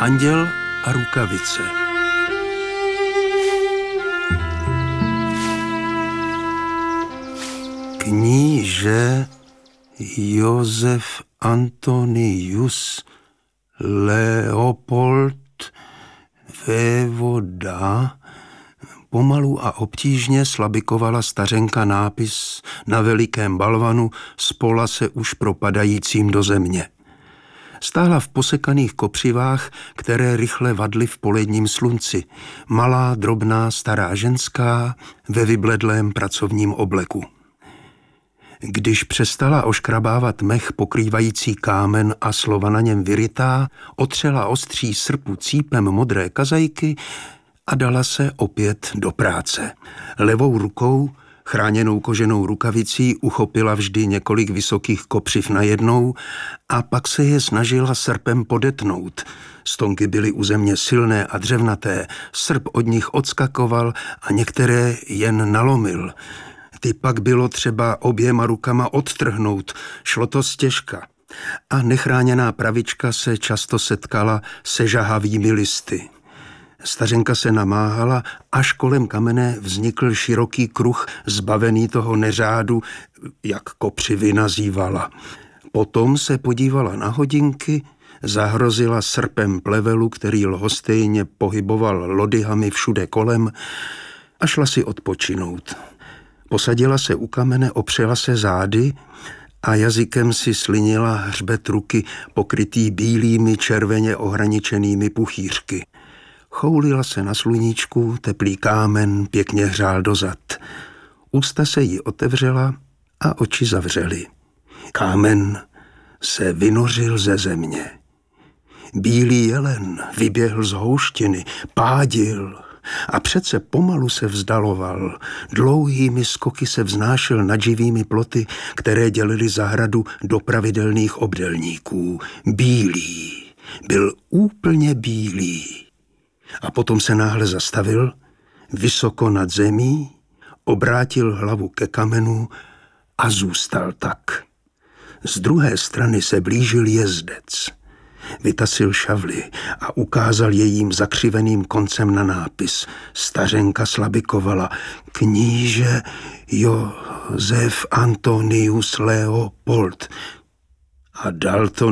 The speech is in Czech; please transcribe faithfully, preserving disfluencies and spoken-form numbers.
Anděl a rukavice. Kníže Josef Antonius Leopold vévoda. Pomalu a obtížně slabikovala stařenka nápis na velikém balvanu z pola se už propadajícím do země. Stála v posekaných kopřivách, které rychle vadly v poledním slunci. Malá, drobná, stará ženská ve vybledlém pracovním obleku. Když přestala oškrabávat mech pokrývající kámen a slova na něm vyrytá, otřela ostří srpu cípem modré kazajky a dala se opět do práce. Levou rukou, chráněnou koženou rukavicí, uchopila vždy několik vysokých kopřiv najednou a pak se je snažila srpem podetnout. Stonky byly u země silné a dřevnaté, srp od nich odskakoval a některé jen nalomil. Ty pak bylo třeba oběma rukama odtrhnout, šlo to stěžka. A nechráněná pravička se často setkala se žahavými listy. Stařenka se namáhala, až kolem kamene vznikl široký kruh zbavený toho neřádu, jak kopřivy nazývala. Potom se podívala na hodinky, zahrozila srpem plevelu, který lhostejně pohyboval lodyhami všude kolem, a šla si odpočinout. Posadila se u kamene, opřela se zády a jazykem si slinila hřbet ruky pokrytý bílými červeně ohraničenými puchýřky. Choulila se na sluníčku, teplý kámen pěkně hřál do zad. Ústa se jí otevřela a oči zavřely. Kámen se vynořil ze země. Bílý jelen vyběhl z houštiny, pádil a přece pomalu se vzdaloval. Dlouhými skoky se vznášel nad živými ploty, které dělily zahradu do pravidelných obdélníků. Bílý, byl úplně bílý. A potom se náhle zastavil, vysoko nad zemí, obrátil hlavu ke kamenu a zůstal tak. Z druhé strany se blížil jezdec. Vytasil šavli a ukázal jejím zakřiveným koncem na nápis. Stařenka slabikovala: kníže Josef Antonius Leopold. A dal to